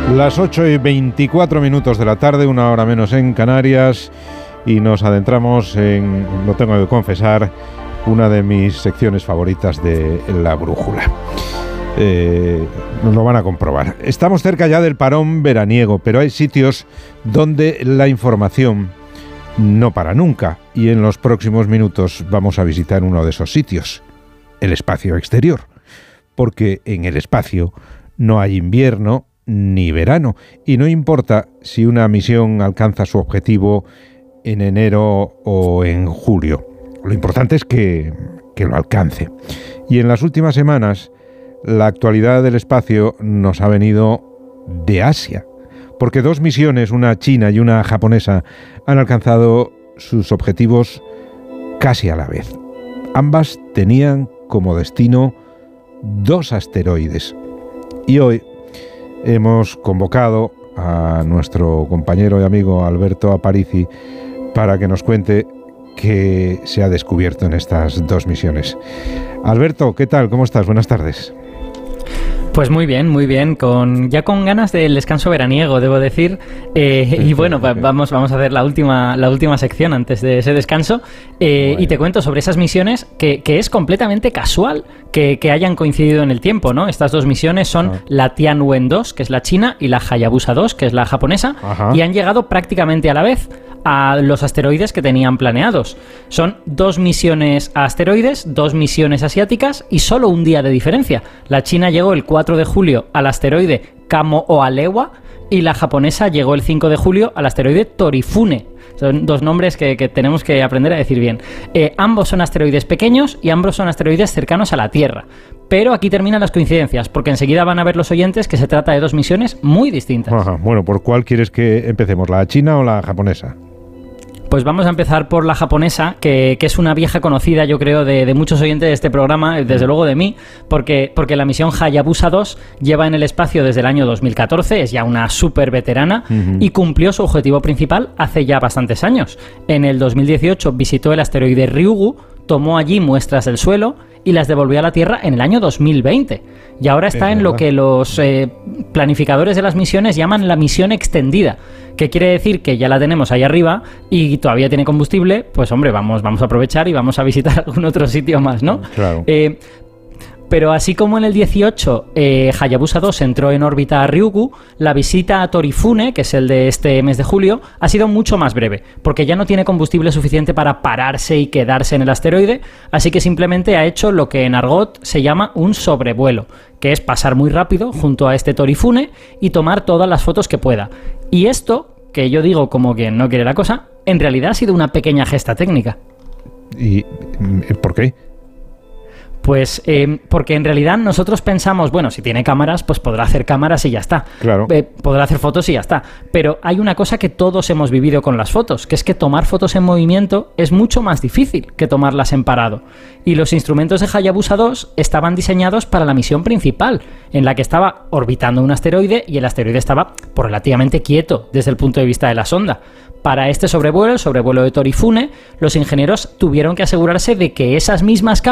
Las 8:24 de la tarde, una hora menos en Canarias, y nos adentramos en, lo tengo que confesar, una de mis secciones favoritas de La Brújula. Nos lo van a comprobar. Estamos cerca ya del parón veraniego, pero hay sitios donde la información no para nunca, y en los próximos minutos vamos a visitar uno de esos sitios, el espacio exterior, porque en el espacio no hay invierno ni verano, y no importa si una misión alcanza su objetivo en enero o en julio. Lo importante es que lo alcance. Y en las últimas semanas, la actualidad del espacio nos ha venido de Asia, porque dos misiones, una china y una japonesa, han alcanzado sus objetivos casi a la vez. Ambas tenían como destino dos asteroides. Y hoy hemos convocado a nuestro compañero y amigo Alberto Aparici para que nos cuente qué se ha descubierto en estas dos misiones. Alberto, ¿qué tal? ¿Cómo estás? Buenas tardes. Pues muy bien, ya con ganas del descanso veraniego, debo decir. Y bueno, vamos a hacer la última sección antes de ese descanso. Bueno. Y te cuento sobre esas misiones que es completamente casual que hayan coincidido en el tiempo, ¿no? Estas dos misiones son la Tianwen 2, que es la china, y la Hayabusa 2, que es la japonesa. Ajá. Y han llegado prácticamente a la vez a los asteroides que tenían planeados. Son dos misiones a asteroides, dos misiones asiáticas y solo un día de diferencia. La china llegó el 4 de julio al asteroide Kamo Oalewa y la japonesa llegó el 5 de julio al asteroide Torifune. Son dos nombres que tenemos que aprender a decir bien. Ambos son asteroides pequeños y ambos son asteroides cercanos a la Tierra. Pero aquí terminan las coincidencias, porque enseguida van a ver los oyentes que se trata de dos misiones muy distintas. Ajá. Bueno, ¿por cuál quieres que empecemos? ¿La china o la japonesa? Pues vamos a empezar por la japonesa, que es una vieja conocida, yo creo, de muchos oyentes de este programa, desde luego de mí, porque la misión Hayabusa 2 lleva en el espacio desde el año 2014, es ya una súper veterana, y cumplió su objetivo principal hace ya bastantes años. En el 2018 visitó el asteroide Ryugu, tomó allí muestras del suelo y las devolvió a la Tierra en el año 2020. Y ahora está en lo que los planificadores de las misiones llaman la misión extendida, que quiere decir que ya la tenemos ahí arriba y todavía tiene combustible. Pues hombre, vamos a aprovechar y vamos a visitar algún otro sitio más, ¿no? Claro. Pero así como en el 18 Hayabusa 2 entró en órbita a Ryugu, la visita a Torifune, que es el de este mes de julio, ha sido mucho más breve, porque ya no tiene combustible suficiente para pararse y quedarse en el asteroide, así que simplemente ha hecho lo que en argot se llama un sobrevuelo, que es pasar muy rápido junto a este Torifune y tomar todas las fotos que pueda. Y esto, que yo digo como quien no quiere la cosa, en realidad ha sido una pequeña gesta técnica. ¿Y por qué? Pues porque en realidad nosotros pensamos, bueno, si tiene cámaras, pues podrá hacer cámaras y ya está. Claro. Podrá hacer fotos y ya está. Pero hay una cosa que todos hemos vivido con las fotos, que es que tomar fotos en movimiento es mucho más difícil que tomarlas en parado. Y los instrumentos de Hayabusa 2 estaban diseñados para la misión principal, en la que estaba orbitando un asteroide y el asteroide estaba pues, relativamente quieto desde el punto de vista de la sonda. Para este sobrevuelo, el sobrevuelo de Torifune, los ingenieros tuvieron que asegurarse de que esas mismas cámaras